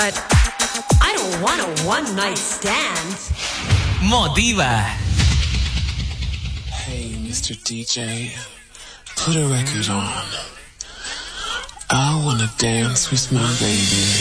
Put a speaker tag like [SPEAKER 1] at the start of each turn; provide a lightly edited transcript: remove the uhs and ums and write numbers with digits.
[SPEAKER 1] But I don't want a one-night stand.
[SPEAKER 2] Motiva.
[SPEAKER 3] Hey, Mr. DJ, put a record on. I wanna dance with my baby.